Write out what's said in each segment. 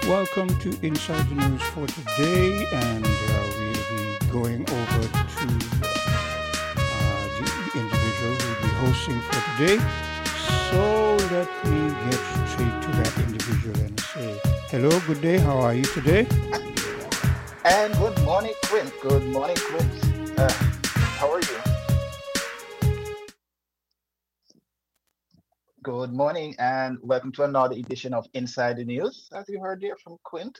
Welcome to Inside the News for today, and we'll be going over to the individual who will be hosting for today. So let me get straight to that individual and say, hello, good day, how are you today? And good morning, Quint. Good morning, Quint. How are you? Good morning, and welcome to another edition of Inside the News. As you heard there from Quint,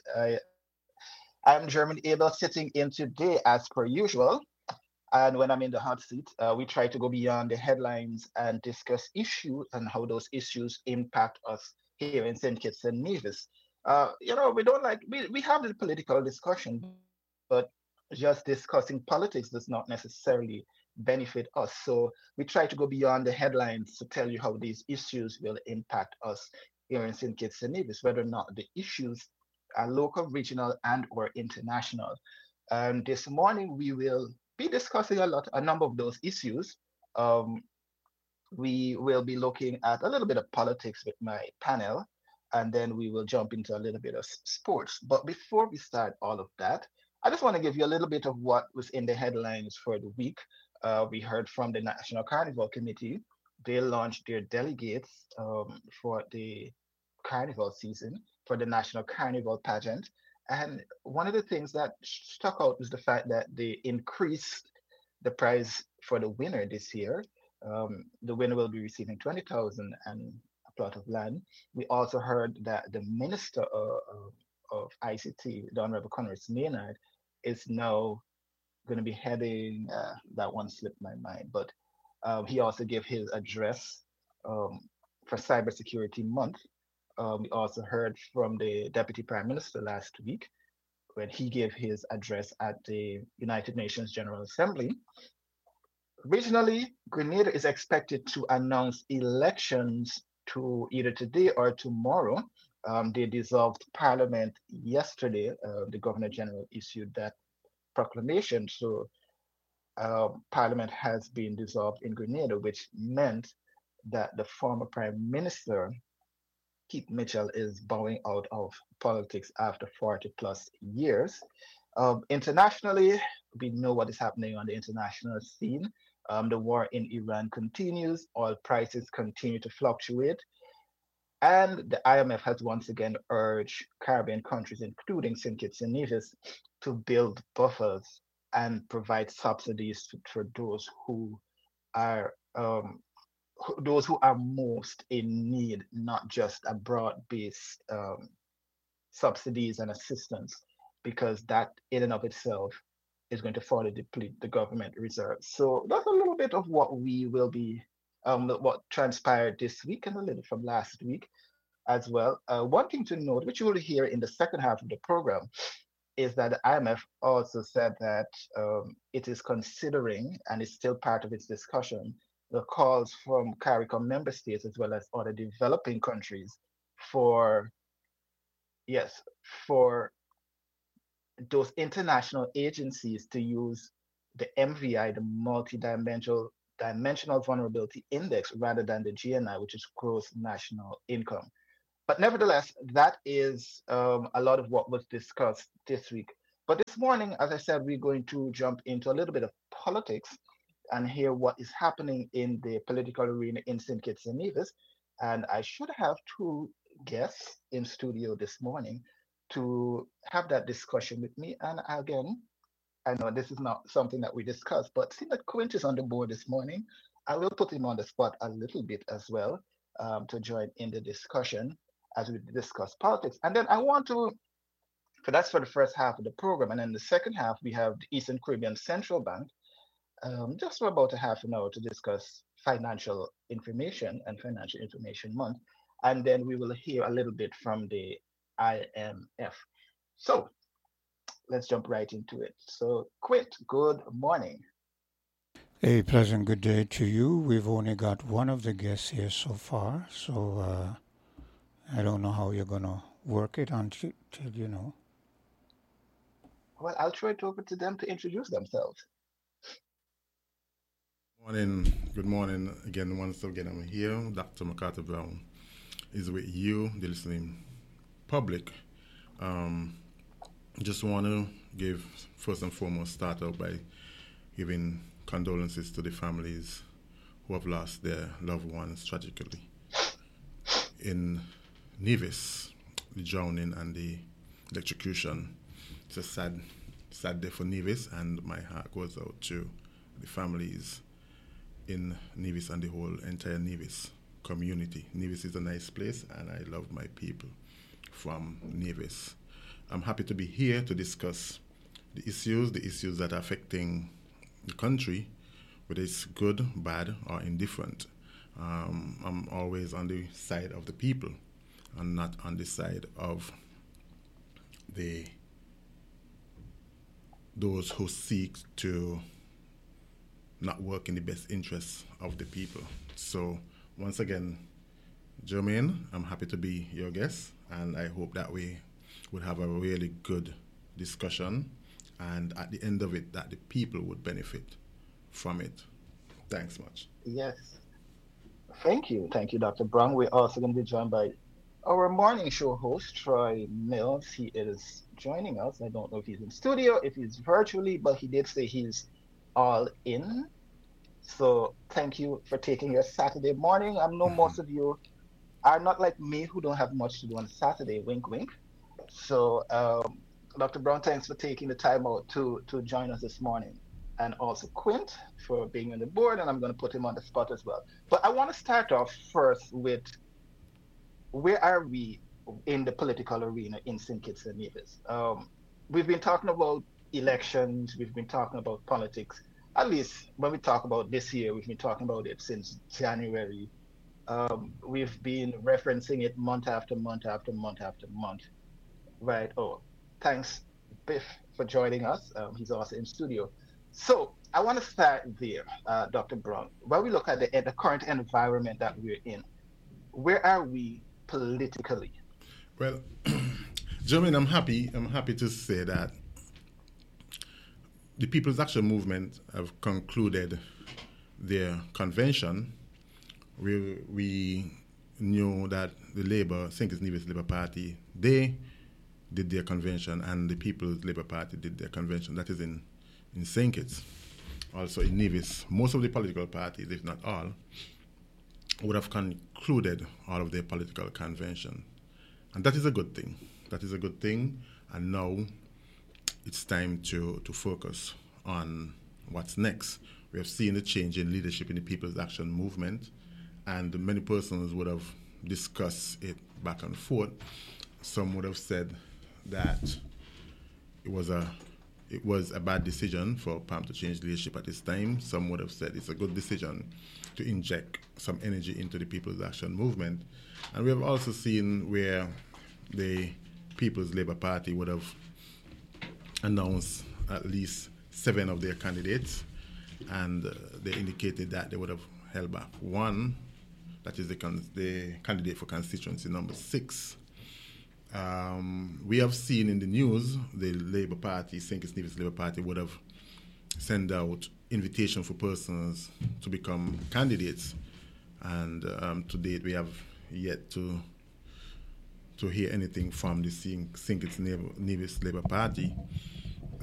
I'm German Abel sitting in today as per usual. And when I'm in the hot seat, we try to go beyond the headlines and discuss issues and how those issues impact us here in St. Kitts and Nevis. We don't we have the political discussion, but just discussing politics does not necessarily benefit us. So we try to go beyond the headlines to tell you how these issues will impact us here in St. Kitts and Nevis, whether or not the issues are local, regional, and or international. This morning we will be discussing a number of those issues. Um, we will be looking at a little bit of politics with my panel, and then we will jump into a little bit of sports. But before we start all of that, I just want to give you a little bit of what was in the headlines for the week. We heard from the National Carnival Committee. They launched their delegates for the carnival season, for the National Carnival pageant. And one of the things that stuck out was the fact that they increased the prize for the winner this year. The winner will be receiving 20,000 and a plot of land. We also heard that the Minister of ICT, the Honorable Conrad Maynard, is now going to be heading, that one slipped my mind, but he also gave his address for Cybersecurity Month. We also heard from the Deputy Prime Minister last week when he gave his address at the United Nations General Assembly. Regionally, Grenada is expected to announce elections to either today or tomorrow. They dissolved Parliament yesterday. The Governor General issued that proclamation. So Parliament has been dissolved in Grenada, which meant that the former Prime Minister, Keith Mitchell, is bowing out of politics after 40 plus years. Internationally, we know what is happening on the international scene. The war in Iran continues, oil prices continue to fluctuate, and the IMF has once again urged Caribbean countries, including St. Kitts and Nevis, to build buffers and provide subsidies for those who are most in need, not just a broad-based subsidies and assistance, because that in and of itself is going to further deplete the government reserves. So that's a little bit of what we will be, what transpired this week and a little from last week as well. One thing to note, which you will hear in the second half of the program, is that the IMF also said that it is considering, and it's still part of its discussion, the calls from CARICOM member states as well as other developing countries for, yes, for those international agencies to use the MVI, the Multidimensional Vulnerability Index, rather than the GNI, which is Gross National Income. But nevertheless, that is a lot of what was discussed this week. But this morning, as I said, we're going to jump into a little bit of politics and hear what is happening in the political arena in St. Kitts and Nevis. And I should have two guests in studio this morning to have that discussion with me. And again, I know this is not something that we discussed, but seeing that Quint is on the board this morning, I will put him on the spot a little bit as well to join in the discussion as we discuss politics. And then I want to, that's for the first half of the program. And then the second half, we have the Eastern Caribbean Central Bank, just for about a half an hour to discuss financial information and Financial Information Month. And then we will hear a little bit from the IMF. So let's jump right into it. So Quint, good morning. A pleasant good day to you. We've only got one of the guests here so far, so I don't know how you're going to work it until you know. Well, I'll throw it over to them to introduce themselves. Good morning again. Once again, I'm here. Dr. MacArthur Brown is with you, the listening public, Just want to give, first and foremost, start out by giving condolences to the families who have lost their loved ones tragically in Nevis, the drowning and the electrocution. It's a sad day for Nevis, and my heart goes out to the families in Nevis and the whole entire Nevis community. Nevis is a nice place, and I love my people from Nevis. I'm happy to be here to discuss the issues that are affecting the country, whether it's good, bad, or indifferent. I'm always on the side of the people and not on the side of those who seek to not work in the best interests of the people. So once again, Jermaine, I'm happy to be your guest, and I hope that we would have a really good discussion, and at the end of it, that the people would benefit from it. Thanks much. Yes. Thank you, Dr. Brown. We're also going to be joined by our morning show host, Troy Mills. He is joining us. I don't know if he's in studio, if he's virtually, but he did say he's all in. So thank you for taking your Saturday morning. I know most of you are not like me, who don't have much to do on Saturday. Wink, wink. So, Dr. Brown, thanks for taking the time out to join us this morning. And also Quint for being on the board, and I'm going to put him on the spot as well. But I want to start off first with, where are we in the political arena in St. Kitts and Nevis? We've been talking about elections, we've been talking about politics. At least when we talk about this year, we've been talking about it since January. We've been referencing it month after month after month after month. Right. Oh, thanks, Biff, for joining us. He's also in studio. So I want to start there, Dr. Brown. When we look at the current environment that we're in, where are we politically? Well, Jermaine, I'm happy to say that the People's Action Movement have concluded their convention. We knew that the Labour, St. Kitts Nevis Labour Party, they did their convention, and the People's Labour Party did their convention. That is in St. Kitts. Also in Nevis, most of the political parties, if not all, would have concluded all of their political convention. And that is a good thing. That is a good thing. And now it's time to focus on what's next. We have seen a change in leadership in the People's Action Movement, and many persons would have discussed it back and forth. Some would have said that it was a bad decision for PAM to change leadership at this time. Some would have said it's a good decision to inject some energy into the People's Action Movement. And we have also seen where the People's Labour Party would have announced at least 7 of their candidates, and they indicated that they would have held back one, that is the candidate for constituency number 6. We have seen in the news the Labour Party, St. Kitts Nevis Labour Party, would have sent out invitation for persons to become candidates, and to date we have yet to hear anything from the St. Kitts Nevis Labour Party.